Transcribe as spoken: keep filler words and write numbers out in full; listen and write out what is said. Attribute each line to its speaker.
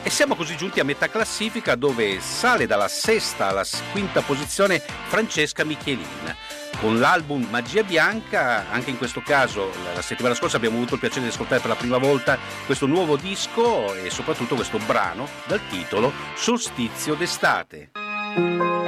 Speaker 1: E siamo così giunti a metà classifica, dove sale dalla sesta alla quinta posizione Francesca Michelin. Con l'album Magia Bianca, anche in questo caso la settimana scorsa abbiamo avuto il piacere di ascoltare per la prima volta questo nuovo disco e soprattutto questo brano dal titolo Solstizio d'estate.